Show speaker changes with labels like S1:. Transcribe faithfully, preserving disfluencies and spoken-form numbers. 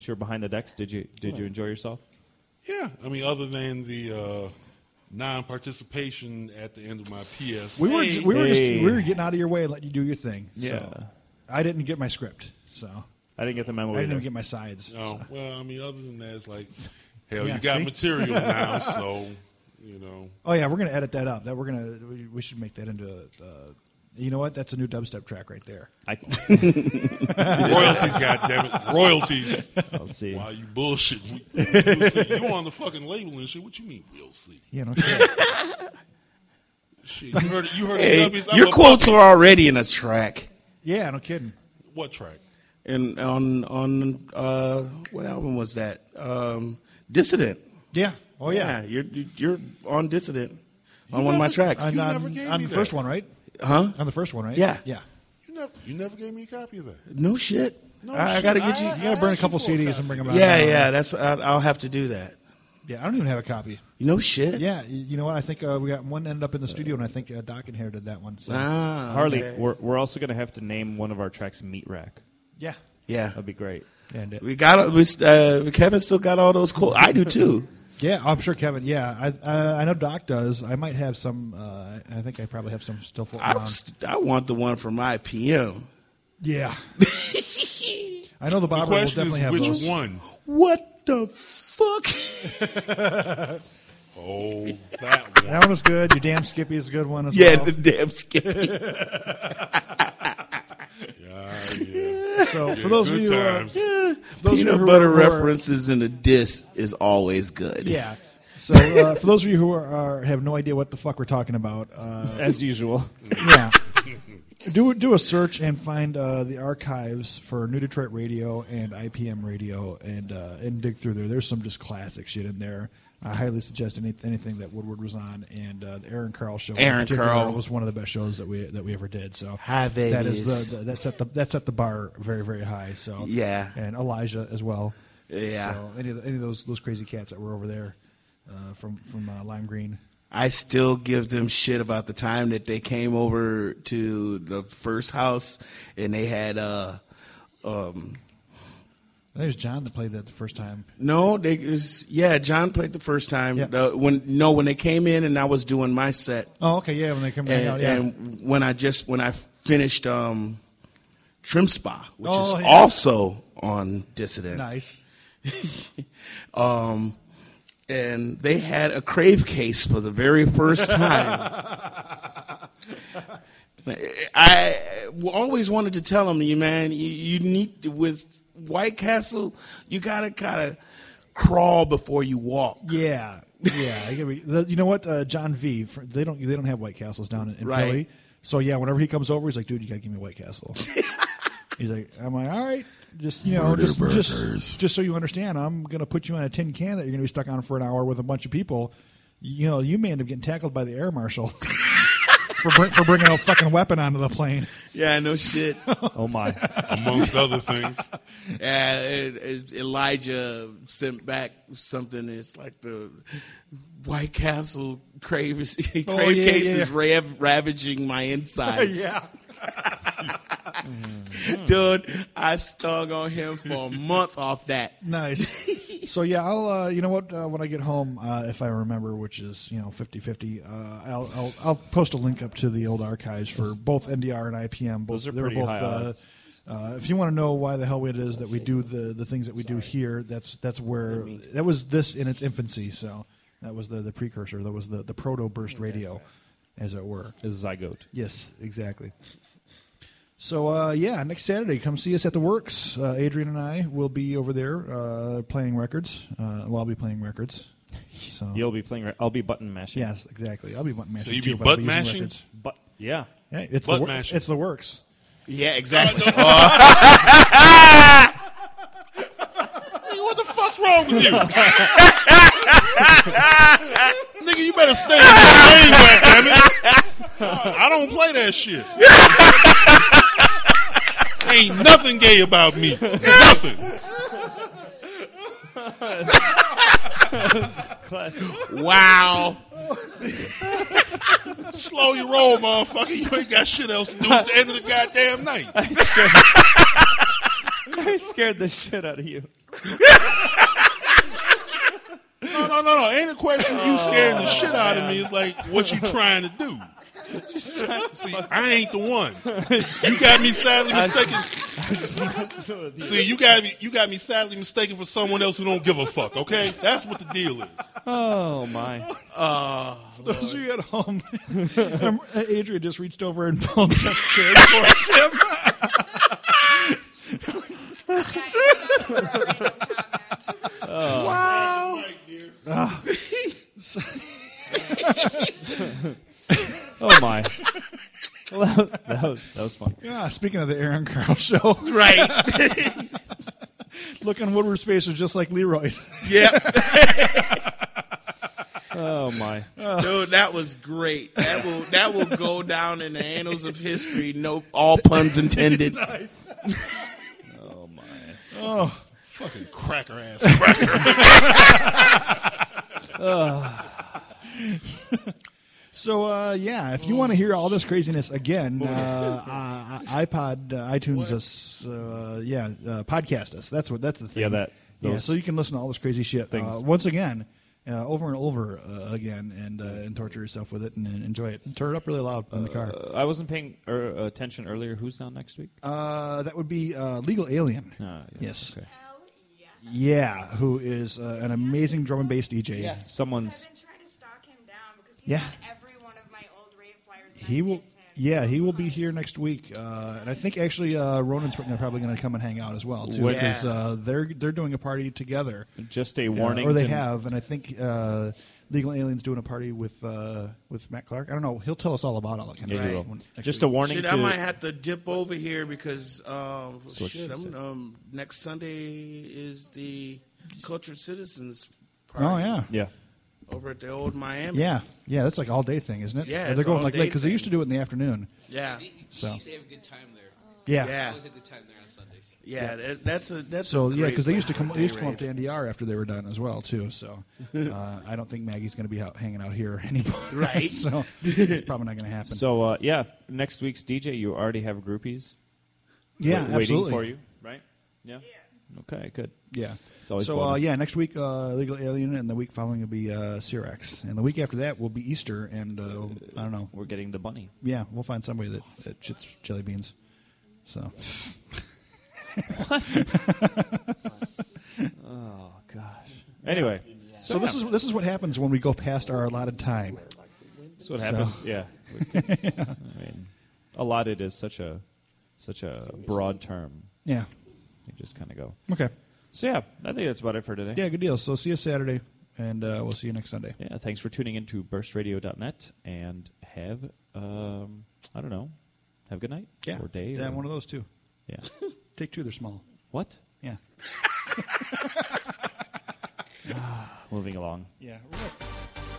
S1: you were behind the decks, did you did you enjoy yourself?
S2: Yeah, I mean, other than the uh, non-participation at the end of my P S.
S3: We were we were just
S1: Hey.
S3: we were getting out of your way and letting you do your thing.
S1: Yeah.
S3: So I didn't get my script, so
S1: I didn't get the memo.
S3: I didn't
S1: either.
S3: even get my sides.
S2: No,
S3: so.
S2: well, I mean, other than that, it's like, hell,
S3: Yeah,
S2: you got
S3: see?
S2: material now, so you know.
S3: Oh yeah, we're gonna edit that up. That we're gonna we, we should make that into. A, uh, you know what? That's a new dubstep track right there.
S1: I,
S2: Royalties, goddammit. Royalties.
S1: I'll see.
S2: Why you bullshit? We'll see. You on the fucking label and shit. What you mean, we'll see?
S3: Yeah, no kidding.
S2: Shit, you heard it. You heard
S4: Hey,
S2: it. Dubbies. I'm
S4: your
S2: a
S4: quotes
S2: fucking-
S4: are already in a track.
S3: Yeah, no kidding.
S2: What track?
S4: And on on uh, what album was that? Um, Dissident.
S3: Yeah. Oh yeah.
S4: you're you're on Dissident on one of my
S2: never-
S4: tracks.
S3: On,
S2: You
S3: on,
S2: never gave
S3: on
S2: me
S3: the
S2: that.
S3: first one, right?
S4: Huh?
S3: On the first one, right?
S4: Yeah.
S3: Yeah.
S2: You never, you never gave me a copy of that.
S4: No shit.
S2: No
S4: I, I
S2: shit.
S4: got to get you.
S2: I-
S3: You gotta burn a
S2: asked
S3: couple
S2: you for a
S3: C Ds
S2: copy.
S3: and bring them out.
S4: yeah, yeah. That's I, I'll have to do that.
S3: Yeah, I don't even have a copy.
S4: No shit.
S3: Yeah, you you know what? I think uh, we got one ended up in the studio, and I think uh, Doc inherited that one. So.
S4: Ah,
S1: Harley,
S4: okay.
S1: we're we're also going to have to name one of our tracks Meat Rack.
S3: Yeah.
S4: Yeah.
S1: That'd be great.
S3: And it,
S4: We got we uh, Kevin still got all those cool. I do too.
S3: yeah, I'm sure Kevin. Yeah, I uh, I know Doc does. I might have some. Uh, I think I probably have some still floating
S4: I,
S3: around.
S4: st- I want the one from I P M.
S3: Yeah. I know the
S2: The
S3: Bobber will
S2: question
S3: definitely
S2: is
S3: have
S2: which
S3: those.
S2: one?
S4: What the fuck?
S2: Oh, that one.
S3: That one was good. Your damn Skippy is a good one as
S4: Yeah,
S3: well.
S4: the damn Skippy.
S2: Yeah, yeah.
S3: So for those of
S2: Good
S3: you, uh,
S2: times.
S3: those of you
S4: Peanut
S3: who
S4: butter
S3: are- who are-
S4: references in a diss is always good.
S3: yeah. So uh, for those of you who are, are have no idea what the fuck we're talking about, uh,
S1: As usual.
S3: yeah, do do a search and find uh, the archives for New Detroit Radio and I P M Radio, and uh, and dig through there. There's some just classic shit in there. I highly suggest any, anything that Woodward was on, and uh, the Aaron Carl show. in
S4: Aaron
S3: particular
S4: Carl.
S3: was one of the best shows that we that we ever did. So
S4: Hi,
S3: that
S4: babies.
S3: is the, the that set the that set the bar very very high. So
S4: Yeah.
S3: and Elijah as well.
S4: Yeah.
S3: So any of the, any of those those crazy cats that were over there uh, from from uh, Lime Green.
S4: I still give them shit about the time that they came over to the first house and they had uh um
S3: I think it was John that played that the first time.
S4: no they it was, yeah John played the first time
S3: Yeah.
S4: uh, when no when they came in and I was doing my set
S3: Oh, okay, yeah, when they come back
S4: and,
S3: out, yeah.
S4: and when I just when I finished um Trim Spa which
S3: Oh,
S4: is
S3: yeah.
S4: also on Dissident.
S3: Nice.
S4: Um, and they had a Crave case for the very first time. I always wanted to tell them, you man, you, you need to, with White Castle, you gotta kind of crawl before you walk.
S3: Yeah, yeah. I get what you the- you know what, uh, John V. for- They don't they don't have White Castles down in, in
S4: Right.
S3: Philly. So yeah, whenever he comes over, he's like, "Dude, you gotta give me a White Castle." He's like, "I'm like, all right, just you know,
S4: Murder
S3: just,
S4: burgers.
S3: just just so you understand, I'm gonna put you on a tin can that you're gonna be stuck on for an hour with a bunch of people. You know, you may end up getting tackled by the air marshal for br- for bringing a fucking weapon onto the plane."
S4: Yeah, no shit.
S1: Oh my.
S2: Amongst other things.
S4: Yeah, it, it, Elijah sent back something. It's like the White Castle Crave, is, crave
S3: Oh, yeah,
S4: case
S3: yeah.
S4: is rav- ravaging my insides.
S3: Yeah.
S4: Dude, I stung on him for a month off that.
S3: Nice. So yeah, I'll uh, you know what uh, when I get home, uh, if I remember, which is you know fifty-fifty, uh, I'll, I'll I'll post a link up to the old archives for both N D R and I P M. Both
S1: Those are
S3: they were
S1: pretty
S3: both.
S1: high
S3: Uh,
S1: odds.
S3: uh, if you want to know why the hell it is that we do the, the things that we do here, that's that's where that was this in its infancy. So that was the, the precursor. That was the, the proto burst radio, as it were.
S1: Is zygote.
S3: Yes, exactly. So, uh, yeah, next Saturday, come see us at the Works. Uh, Adrian and I will be over there uh, playing records. Uh, well, I'll be playing records. So,
S1: You'll be playing. I'll be button mashing.
S3: yes, exactly. I'll be button mashing.
S2: So you be
S3: too, but I'll
S2: butt
S3: using
S2: mashing?
S3: records.
S1: But yeah.
S3: Yeah, it's
S2: Butt
S3: the, wor-
S2: mashing.
S3: it's the Works.
S4: Yeah, exactly.
S2: Nigga, what the fuck's wrong with you? Nigga, you better stay in the lane, goddammit. I don't play that shit. Ain't nothing gay about me. Nothing.
S1: Classic.
S4: Wow.
S2: Slow your roll, motherfucker. You ain't got shit else to do. It's the end of the goddamn night.
S1: I scared the shit out of you.
S2: No, no, no, no. Ain't a question you scaring the shit out of me. It's like, what you trying to do? See, I ain't the one. You got me sadly mistaken. See, you got me. You got me sadly mistaken for someone else who don't give a fuck. Okay, that's what the deal is.
S1: Oh my!
S4: Uh,
S3: Those of you at home, um, Adrian just reached over and pulled Jeff's chair towards him.
S2: Wow.
S1: Oh my! Well, that, that was that was fun.
S3: Yeah, speaking of the Aaron Carl show,
S4: right.
S3: look on Woodward's face was just like Leroy's.
S4: Yep.
S1: Oh my!
S4: Dude, that was great. That will that will go down in the annals of history. No, all puns intended.
S1: Oh my!
S3: Oh,
S2: Fucking cracker ass cracker.
S3: so uh, yeah, if you want to hear all this craziness again, uh, uh, iPod, uh, iTunes, us, uh, yeah, uh, podcast us. That's what that's the thing.
S1: Yeah, that
S3: Yeah,
S1: those
S3: so you can listen to all this crazy shit
S1: things.
S3: uh, once again, uh, over and over uh, again, and uh, and torture yourself with it and, and enjoy it. And turn it up really loud in the car.
S1: Uh, I wasn't paying er, attention earlier. Who's on next week?
S3: Uh, that would be uh, Legal Alien.
S1: Ah,
S3: Yes.
S1: Okay.
S3: Yeah, who is uh, an amazing drum and bass D J.
S4: Yeah.
S1: Someone's.
S5: I've been trying to stalk him down because he's
S3: Yeah.
S5: on every one of my old rave flyers. And
S3: He
S5: I
S3: will.
S5: miss him
S3: Yeah,
S5: so
S3: he will be
S5: much.
S3: here next week, uh, and I think actually uh, Ronan's probably going to come and hang out as well too,
S4: Wow.
S3: because uh, they're they're doing a party together.
S1: Just a
S3: Uh,
S1: warning.
S3: or they
S1: to-
S3: have, and I think uh, Legal Alien's doing a party with uh, with Matt Clark. I don't know. He'll tell us all about all that kind
S1: Yeah,
S3: of
S1: he
S3: stuff.
S1: will.
S3: when- next
S1: Just
S3: week.
S1: a warning
S4: Shit,
S1: to.
S4: I might have to dip over here because um,
S1: what she
S4: shit. I'm,
S1: said.
S4: um, next Sunday is the Cultured Citizens party.
S3: Oh yeah,
S1: Yeah.
S4: over at the old Miami.
S3: yeah, yeah. That's like all day thing, isn't it?
S4: Yeah,
S3: Or
S4: it's
S3: they're going
S4: all
S3: like
S4: day
S3: late because they
S4: thing.
S3: used to do it in the afternoon.
S4: yeah,
S6: He, he
S3: So.
S6: used to have a good time there.
S3: Yeah.
S4: yeah,
S6: Always a good time there on Sundays.
S4: yeah. That, that's a that's
S3: So
S4: a
S3: yeah,
S4: great
S3: because they used to
S4: place
S3: come,
S4: for a
S3: they used to
S4: day
S3: come up to
S4: rave.
S3: N D R after they were done as well too. So uh, I don't think Maggie's going to be out, hanging out here anymore.
S4: Right.
S3: so it's probably not going to happen.
S1: So uh, yeah, next week's D J, you already have groupies.
S3: yeah,
S1: wa- waiting
S3: absolutely.
S1: for you, right? Yeah. Okay, good.
S3: Yeah.
S1: It's always
S3: so uh,
S1: bonus.
S3: yeah, next week uh, Legal Alien, and the week following will be uh, Cyrax, and the week after that will be Easter, and uh, I don't know.
S1: We're getting the bunny.
S3: Yeah, we'll find somebody that, that shits jelly beans. So
S1: Oh gosh. Anyway,
S3: so this is this is what happens when we go past our allotted time.
S1: that's what
S3: So-
S1: happens. Yeah. It's- I mean, allotted is such a such a broad term.
S3: Yeah.
S1: You just kind of go.
S3: Okay.
S1: So yeah, I think that's about it for today.
S3: Yeah, good deal. So see you Saturday, and uh, we'll see you next Sunday.
S1: Yeah, thanks for tuning in to burst radio dot net, and have um, I don't know, have a good night
S3: Yeah.
S1: or day.
S3: Yeah,
S1: or,
S3: one of those two.
S1: Yeah.
S3: Take two. They're small.
S1: What?
S3: Yeah.
S1: Moving along.
S3: Yeah.